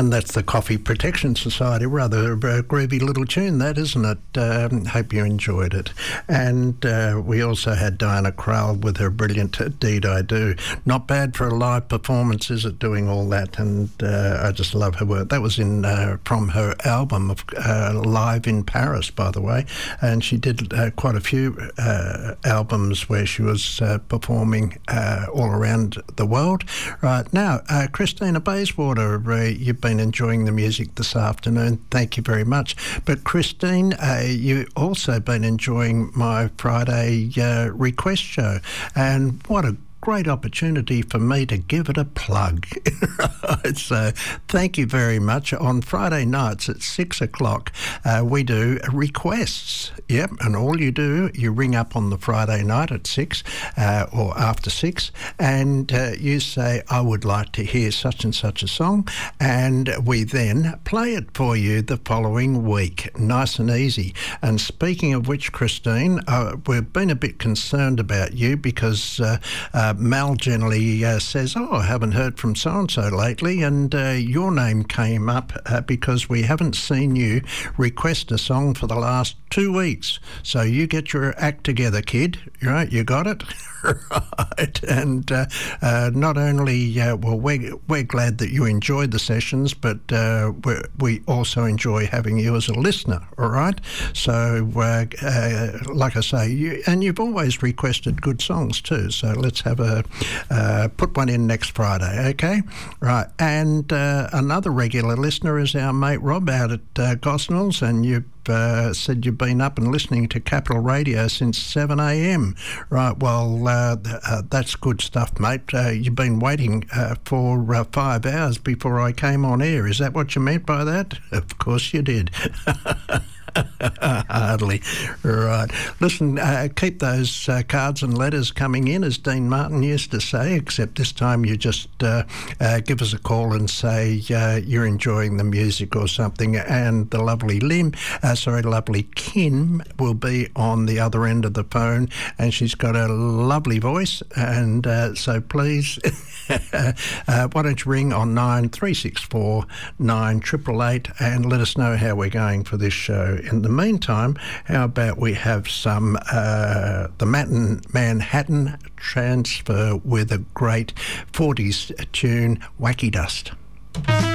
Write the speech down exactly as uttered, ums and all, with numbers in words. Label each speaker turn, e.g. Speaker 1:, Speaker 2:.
Speaker 1: And that's the Coffee Protection Society. Rather a groovy little tune, that, isn't it? Um, hope you enjoyed it. And uh, we also had Diana Krall with her brilliant Deed I Do. Not bad for a live performance, is it, doing all that? And uh, I just love her work. That was in uh, from her album of uh, Live in Paris, by the way. And she did uh, quite a few uh, albums where she was uh, performing uh, all around the world. Right now, uh, Christina Bayswater, uh, you've been enjoying the music this afternoon. Thank you very much. But Christine, uh, you've also been enjoying my Friday uh, request show, and what a great opportunity for me to give it a plug. Right, so thank you very much. On Friday nights at six o'clock, uh, we do requests. Yep, and all you do, you ring up on the Friday night at six uh, or after six, and uh, you say, I would like to hear such and such a song, and we then play it for you the following week. Nice and easy. And speaking of which, Christine, uh, we've been a bit concerned about you because uh, uh, Uh, Mal generally uh, says, oh, I haven't heard from so-and-so lately, and uh, your name came up uh, because we haven't seen you request a song for the last two weeks. So you get your act together, kid. Right, you got it? Right. And uh, uh, not only, uh, well, we're, we're glad that you enjoyed the sessions, but uh, we're, we also enjoy having you as a listener, all right? So, uh, uh, like I say, you, and you've always requested good songs too, so let's have a, uh, put one in next Friday, okay? Right, and uh, another regular listener is our mate Rob out at uh, Gosnells, and you've Uh, said you've been up and listening to Capital Radio since seven a.m. Right, well, uh, uh, that's good stuff, mate. Uh, you've been waiting uh, for uh, five hours before I came on air. Is that what you meant by that? Of course you did. Hardly. Right. Listen, uh, keep those uh, cards and letters coming in, as Dean Martin used to say, except this time you just uh, uh, give us a call and say uh, you're enjoying the music or something, and the lovely Lim, uh, sorry, lovely Kim will be on the other end of the phone, and she's got a lovely voice, and uh, so please, uh, why don't you ring on nine three six four nine eight eight eight and let us know how we're going for this show. In the meantime, how about we have some uh, the Manhattan, Manhattan Transfer with a great forties tune, Wacky Dust.